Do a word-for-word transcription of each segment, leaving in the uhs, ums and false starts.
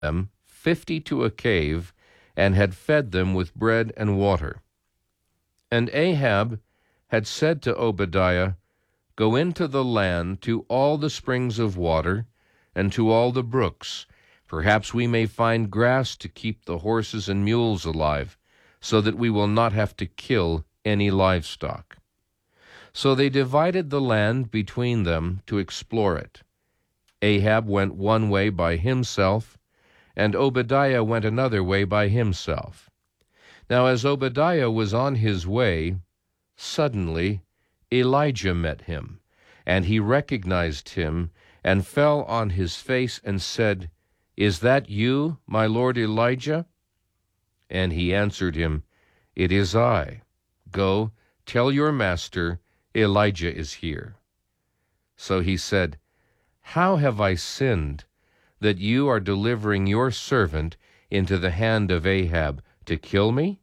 them fifty to a cave, and had fed them with bread and water. And Ahab had said to Obadiah, Go into the land to all the springs of water, and to all the brooks. Perhaps we may find grass to keep the horses and mules alive, so that we will not have to kill any livestock. So they divided the land between them to explore it. Ahab went one way by himself, and Obadiah went another way by himself. Now as Obadiah was on his way, suddenly Elijah met him, and he recognized him, and fell on his face and said, Is that you, my lord Elijah? And he answered him, It is I. Go, tell your master, Elijah is here. So he said, How have I sinned, that you are delivering your servant into the hand of Ahab to kill me?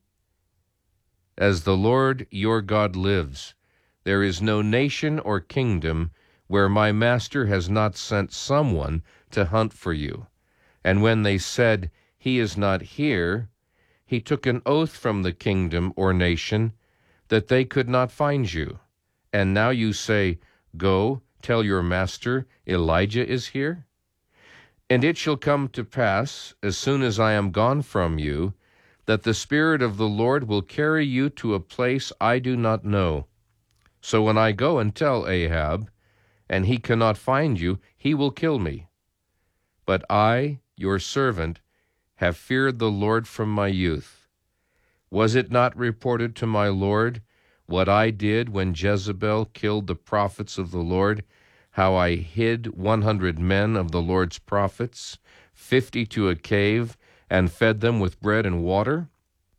As the Lord your God lives, there is no nation or kingdom where my master has not sent someone to hunt for you. And when they said, He is not here, he took an oath from the kingdom or nation that they could not find you. And now you say, Go, tell your master, Elijah is here? And it shall come to pass, as soon as I am gone from you, that the Spirit of the Lord will carry you to a place I do not know. So when I go and tell Ahab, and he cannot find you, he will kill me. But I, your servant, have feared the Lord from my youth. Was it not reported to my Lord what I did when Jezebel killed the prophets of the Lord, how I hid one hundred men of the Lord's prophets, fifty to a cave, and fed them with bread and water?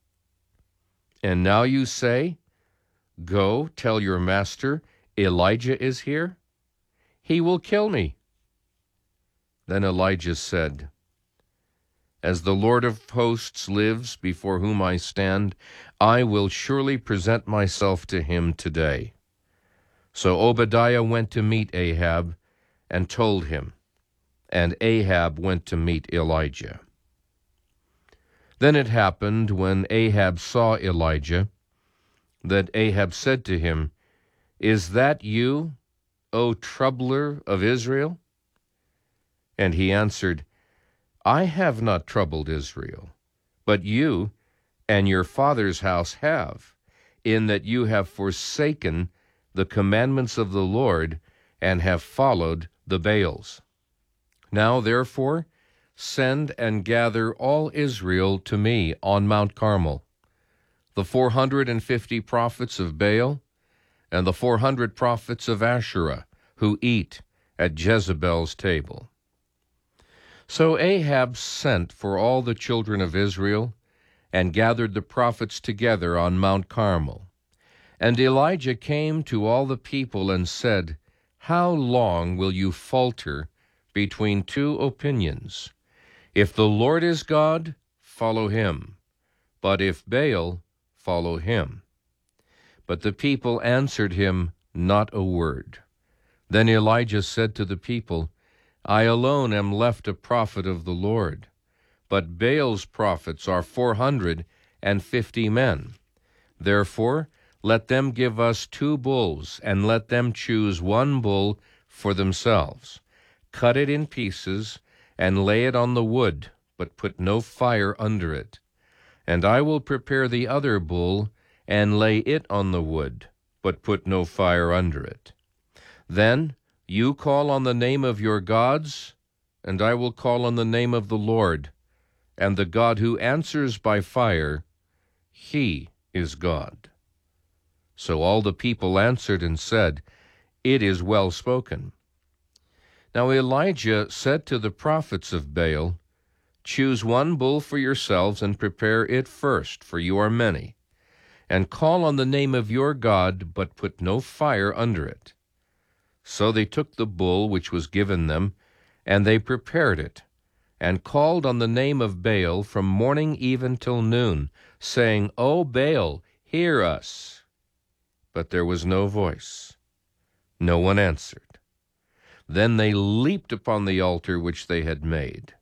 And now you say, Go, tell your master, Elijah is here? He will kill me. Then Elijah said, As the Lord of hosts lives, before whom I stand, I will surely present myself to him today. So Obadiah went to meet Ahab and told him, and Ahab went to meet Elijah. Then it happened, when Ahab saw Elijah, that Ahab said to him, Is that you, O troubler of Israel? And he answered, I have not troubled Israel, but you and your father's house have, in that you have forsaken the commandments of the Lord and have followed the Baals. Now therefore send and gather all Israel to me on Mount Carmel, the four hundred and fifty prophets of Baal, and the four hundred prophets of Asherah, who eat at Jezebel's table. So Ahab sent for all the children of Israel, and gathered the prophets together on Mount Carmel. And Elijah came to all the people and said, How long will you falter between two opinions? If the Lord is God, follow him, but if Baal, follow him. But the people answered him not a word. Then Elijah said to the people, I alone am left a prophet of the Lord, but Baal's prophets are four hundred and fifty men. Therefore let them give us two bulls, and let them choose one bull for themselves. Cut it in pieces, and lay it on the wood, but put no fire under it. And I will prepare the other bull, and lay it on the wood, but put no fire under it. Then you call on the name of your gods, and I will call on the name of the Lord, and the God who answers by fire, he is God. So all the people answered and said, It is well spoken. Now Elijah said to the prophets of Baal, Choose one bull for yourselves, and prepare it first, for you are many, and call on the name of your God, but put no fire under it. So they took the bull which was given them, and they prepared it, and called on the name of Baal from morning even till noon, saying, O Baal, hear us. But there was no voice. No one answered. Then they leaped upon the altar which they had made.